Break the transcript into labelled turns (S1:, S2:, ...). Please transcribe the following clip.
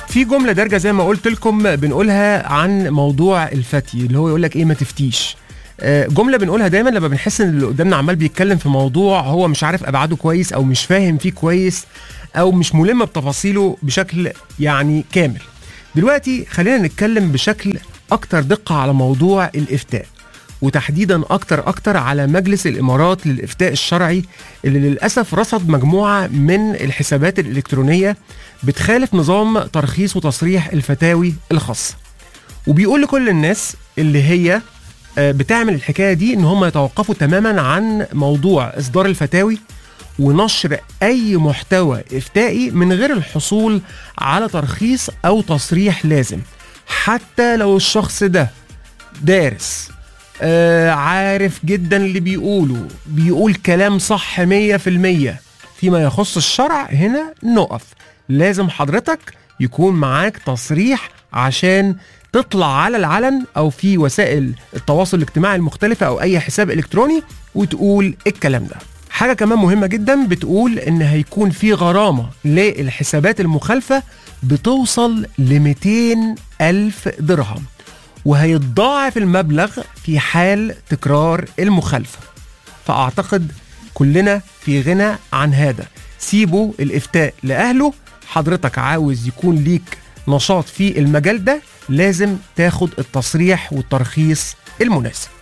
S1: في جملة دارجة زي ما قلت لكم بنقولها عن موضوع الفتي، اللي هو يقول لك ايه، ما تفتيش. جملة بنقولها دايما لما بنحس ان اللي قدامنا عمال بيتكلم في موضوع هو مش عارف ابعاده كويس او مش فاهم فيه كويس او مش ملم بتفاصيله بشكل يعني كامل. دلوقتي خلينا نتكلم بشكل اكتر دقة على موضوع الافتاء، وتحديدا اكتر على مجلس الامارات للافتاء الشرعي، اللي للاسف رصد مجموعة من الحسابات الالكترونية بتخالف نظام ترخيص وتصريح الفتاوي الخاصة. وبيقول لكل الناس اللي هي بتعمل الحكاية دي ان هم يتوقفوا تماما عن موضوع اصدار الفتاوي ونشر اي محتوى افتائي من غير الحصول على ترخيص او تصريح لازم، حتى لو الشخص ده دارس عارف جدا اللي بيقول كلام صح 100%. فيما يخص الشرع هنا نقف، لازم حضرتك يكون معاك تصريح عشان تطلع على العلن او في وسائل التواصل الاجتماعي المختلفة او اي حساب الكتروني وتقول الكلام ده. حاجة كمان مهمة جدا بتقول ان هيكون في غرامة للحسابات المخالفة بتوصل ل200,000 درهم، وهيتضاعف المبلغ في حال تكرار المخالفة. فأعتقد كلنا في غنى عن هذا. سيبوا الإفتاء لأهله. حضرتك عاوز يكون ليك نشاط في المجال ده، لازم تاخد التصريح والترخيص المناسب.